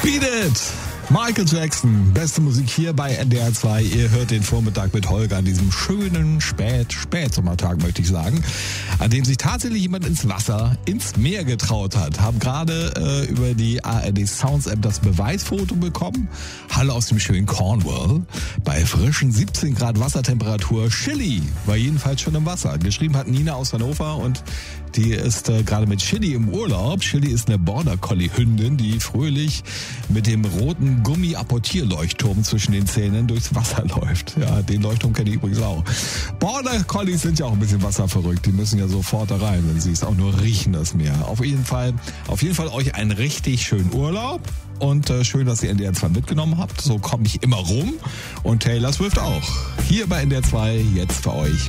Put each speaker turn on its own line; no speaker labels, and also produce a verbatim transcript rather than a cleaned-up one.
Beat It! Michael Jackson, beste Musik hier bei N D R zwei. Ihr hört den Vormittag mit Holger an diesem schönen Spät, Spätsommertag, möchte ich sagen, an dem sich tatsächlich jemand ins Wasser, ins Meer getraut hat. Haben gerade äh, über die A R D Sounds App das Beweisfoto bekommen. Halle aus dem schönen Cornwall. Bei frischen siebzehn Grad Wassertemperatur. Chili war jedenfalls schon im Wasser. Geschrieben hat Nina aus Hannover und die ist äh, gerade mit Chili im Urlaub. Chili ist eine Border Collie Hündin, die fröhlich mit dem roten Gummi-Apportierleuchtturm zwischen den Zähnen durchs Wasser läuft. Ja, den Leuchtturm kenne ich übrigens auch. Border Collies sind ja auch ein bisschen wasserverrückt. Die müssen ja sofort da rein, wenn sie es auch nur riechen, das Meer. Auf jeden Fall, auf jeden Fall euch einen richtig schönen Urlaub. Und äh, schön, dass ihr N D R zwei mitgenommen habt. So komme ich immer rum. Und Taylor Swift auch. Hier bei N D R zwei jetzt für euch